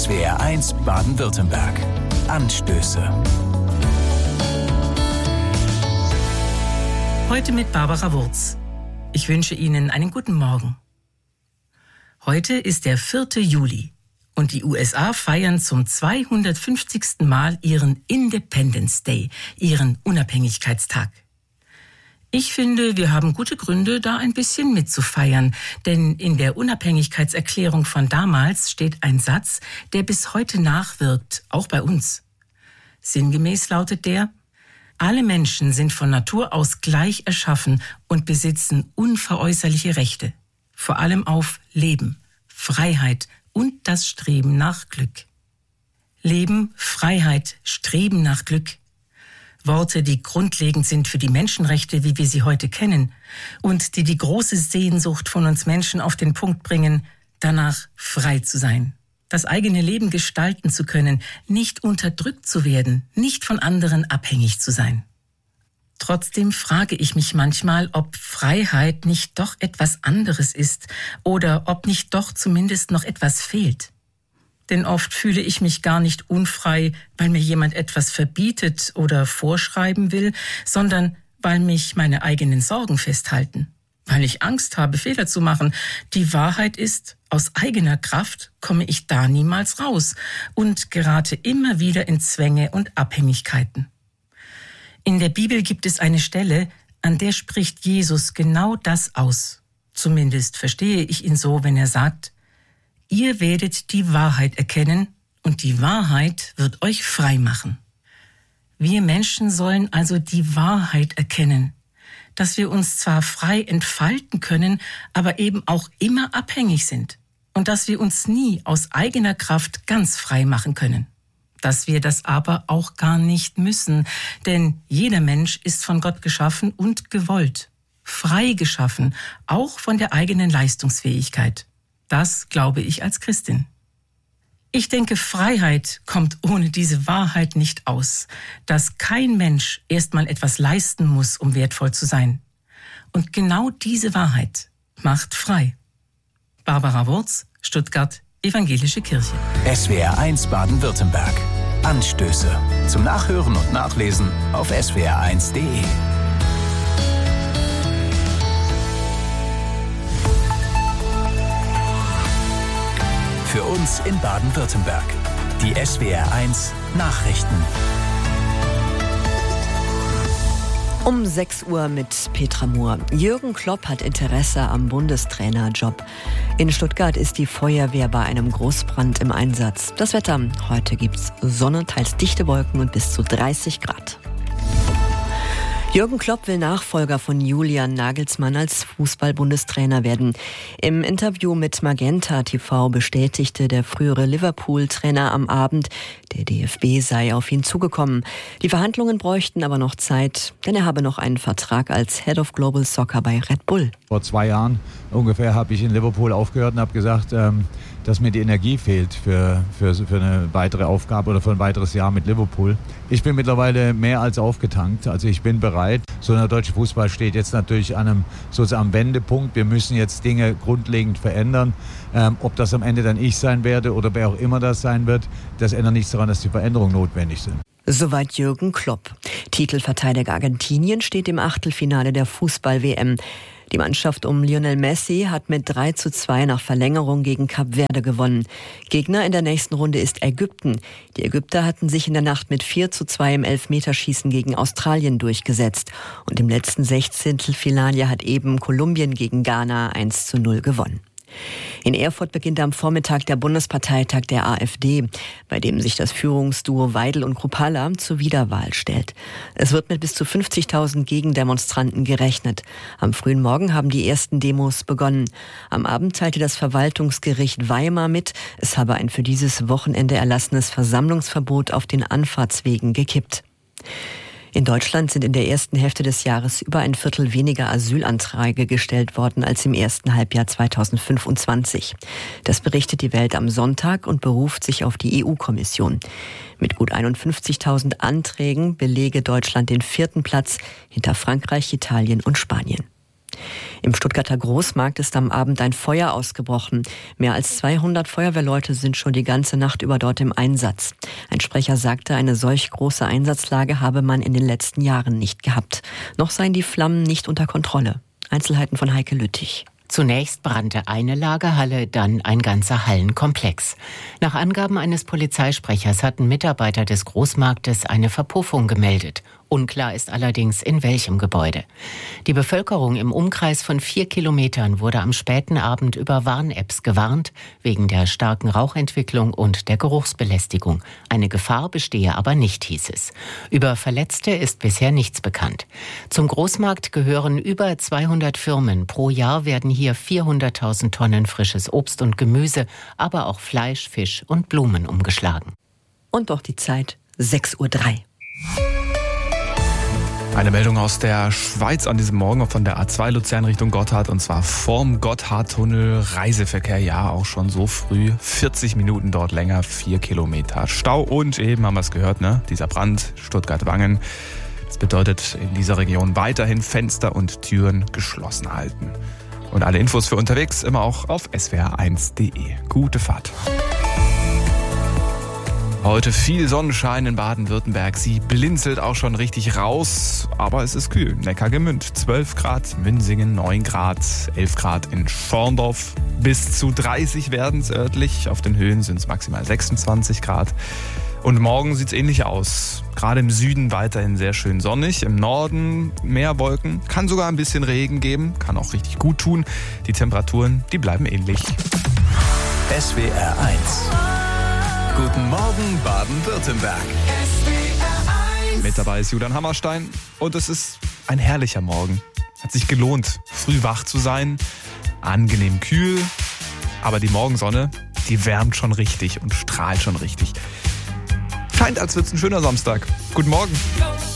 SWR1 Baden-Württemberg. Anstöße. Heute mit Barbara Wurz. Ich wünsche Ihnen einen guten Morgen. Heute ist der 4. Juli und die USA feiern zum 250. Mal ihren Independence Day, ihren Unabhängigkeitstag. Ich finde, wir haben gute Gründe, da ein bisschen mitzufeiern, denn in der Unabhängigkeitserklärung von damals steht ein Satz, der bis heute nachwirkt, auch bei uns. Sinngemäß lautet der: Alle Menschen sind von Natur aus gleich erschaffen und besitzen unveräußerliche Rechte, vor allem auf Leben, Freiheit und das Streben nach Glück. Leben, Freiheit, Streben nach Glück. Worte, die grundlegend sind für die Menschenrechte, wie wir sie heute kennen, und die große Sehnsucht von uns Menschen auf den Punkt bringen, danach frei zu sein, das eigene Leben gestalten zu können, nicht unterdrückt zu werden, nicht von anderen abhängig zu sein. Trotzdem frage ich mich manchmal, ob Freiheit nicht doch etwas anderes ist oder ob nicht doch zumindest noch etwas fehlt. Denn oft fühle ich mich gar nicht unfrei, weil mir jemand etwas verbietet oder vorschreiben will, sondern weil mich meine eigenen Sorgen festhalten, weil ich Angst habe, Fehler zu machen. Die Wahrheit ist, aus eigener Kraft komme ich da niemals raus und gerate immer wieder in Zwänge und Abhängigkeiten. In der Bibel gibt es eine Stelle, an der spricht Jesus genau das aus. Zumindest verstehe ich ihn so, wenn er sagt: Ihr werdet die Wahrheit erkennen und die Wahrheit wird euch frei machen. Wir Menschen sollen also die Wahrheit erkennen, dass wir uns zwar frei entfalten können, aber eben auch immer abhängig sind und dass wir uns nie aus eigener Kraft ganz frei machen können. Dass wir das aber auch gar nicht müssen, denn jeder Mensch ist von Gott geschaffen und gewollt, frei geschaffen, auch von der eigenen Leistungsfähigkeit. Das glaube ich als Christin. Ich denke, Freiheit kommt ohne diese Wahrheit nicht aus, dass kein Mensch erstmal etwas leisten muss, um wertvoll zu sein. Und genau diese Wahrheit macht frei. Barbara Wurz, Stuttgart, Evangelische Kirche. SWR1 Baden-Württemberg. Anstöße. Zum Nachhören und Nachlesen auf swr1.de. Für uns in Baden-Württemberg. Die SWR1 Nachrichten. Um 6 Uhr mit Petra Mohr. Jürgen Klopp hat Interesse am Bundestrainerjob. In Stuttgart ist die Feuerwehr bei einem Großbrand im Einsatz. Das Wetter: Heute gibt's Sonne, teils dichte Wolken und bis zu 30 Grad. Jürgen Klopp will Nachfolger von Julian Nagelsmann als Fußball-Bundestrainer werden. Im Interview mit Magenta TV bestätigte der frühere Liverpool-Trainer am Abend, der DFB sei auf ihn zugekommen. Die Verhandlungen bräuchten aber noch Zeit, denn er habe noch einen Vertrag als Head of Global Soccer bei Red Bull. Vor 2 Jahren ungefähr habe ich in Liverpool aufgehört und habe gesagt, dass mir die Energie fehlt für eine weitere Aufgabe oder für ein weiteres Jahr mit Liverpool. Ich bin mittlerweile mehr als aufgetankt, also ich bin bereit. So der deutsche Fußball steht jetzt natürlich am Wendepunkt. Wir müssen jetzt Dinge grundlegend verändern. Ob das am Ende dann ich sein werde oder wer auch immer das sein wird, das ändert nichts daran, dass die Veränderungen notwendig sind. Soweit Jürgen Klopp. Titelverteidiger Argentinien steht im Achtelfinale der Fußball-WM. Die Mannschaft um Lionel Messi hat mit 3:2 nach Verlängerung gegen Kap Verde gewonnen. Gegner in der nächsten Runde ist Ägypten. Die Ägypter hatten sich in der Nacht mit 4:2 im Elfmeterschießen gegen Australien durchgesetzt. Und im letzten 16. Finale hat eben Kolumbien gegen Ghana 1:0 gewonnen. In Erfurt beginnt am Vormittag der Bundesparteitag der AfD, bei dem sich das Führungsduo Weidel und Kruppalla zur Wiederwahl stellt. Es wird mit bis zu 50.000 Gegendemonstranten gerechnet. Am frühen Morgen haben die ersten Demos begonnen. Am Abend teilte das Verwaltungsgericht Weimar mit, es habe ein für dieses Wochenende erlassenes Versammlungsverbot auf den Anfahrtswegen gekippt. In Deutschland sind in der ersten Hälfte des Jahres über ein Viertel weniger Asylanträge gestellt worden als im ersten Halbjahr 2025. Das berichtet die Welt am Sonntag und beruft sich auf die EU-Kommission. Mit gut 51.000 Anträgen belege Deutschland den 4. Platz hinter Frankreich, Italien und Spanien. Im Stuttgarter Großmarkt ist am Abend ein Feuer ausgebrochen. Mehr als 200 Feuerwehrleute sind schon die ganze Nacht über dort im Einsatz. Ein Sprecher sagte, eine solch große Einsatzlage habe man in den letzten Jahren nicht gehabt. Noch seien die Flammen nicht unter Kontrolle. Einzelheiten von Heike Lüttich. Zunächst brannte eine Lagerhalle, dann ein ganzer Hallenkomplex. Nach Angaben eines Polizeisprechers hatten Mitarbeiter des Großmarktes eine Verpuffung gemeldet. Unklar ist allerdings, in welchem Gebäude. Die Bevölkerung im Umkreis von 4 Kilometern wurde am späten Abend über Warn-Apps gewarnt, wegen der starken Rauchentwicklung und der Geruchsbelästigung. Eine Gefahr bestehe aber nicht, hieß es. Über Verletzte ist bisher nichts bekannt. Zum Großmarkt gehören über 200 Firmen. Pro Jahr werden hier 400.000 Tonnen frisches Obst und Gemüse, aber auch Fleisch, Fisch und Blumen umgeschlagen. Und doch die Zeit, 6:03 Uhr. Eine Meldung aus der Schweiz an diesem Morgen von der A2 Luzern Richtung Gotthard, und zwar vorm Gotthardtunnel. Reiseverkehr, ja, auch schon so früh. 40 Minuten dort länger, 4 Kilometer Stau und eben, haben wir es gehört, ne, dieser Brand, Stuttgart-Wangen. Das bedeutet in dieser Region weiterhin Fenster und Türen geschlossen halten. Und alle Infos für unterwegs immer auch auf swr1.de. Gute Fahrt. Heute viel Sonnenschein in Baden-Württemberg. Sie blinzelt auch schon richtig raus, aber es ist kühl. Neckargemünd 12 Grad, Münsingen 9 Grad, 11 Grad in Schorndorf. Bis zu 30 werden es örtlich. Auf den Höhen sind es maximal 26 Grad. Und morgen sieht es ähnlich aus. Gerade im Süden weiterhin sehr schön sonnig. Im Norden mehr Wolken. Kann sogar ein bisschen Regen geben. Kann auch richtig gut tun. Die Temperaturen, die bleiben ähnlich. SWR 1. Guten Morgen, Baden-Württemberg. Mit dabei ist Julian Hammerstein und es ist ein herrlicher Morgen. Hat sich gelohnt, früh wach zu sein, angenehm kühl, aber die Morgensonne, die wärmt schon richtig und strahlt schon richtig. Scheint, als wird's ein schöner Samstag. Guten Morgen.